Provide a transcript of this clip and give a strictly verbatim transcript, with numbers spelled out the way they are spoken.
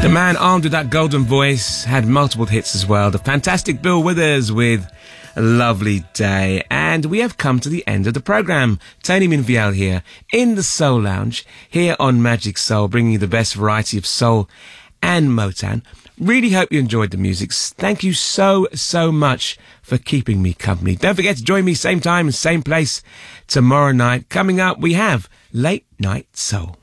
The man armed with that golden voice had multiple hits as well. The fantastic Bill Withers with A Lovely Day. And we have come to the end of the programme. Tony Minviel here in the Soul Lounge, here on Magic Soul, bringing you the best variety of soul and Motown. Really hope you enjoyed the music. Thank you so, so much for keeping me company. Don't forget to join me same time and same place tomorrow night. Coming up, we have Late Night Soul.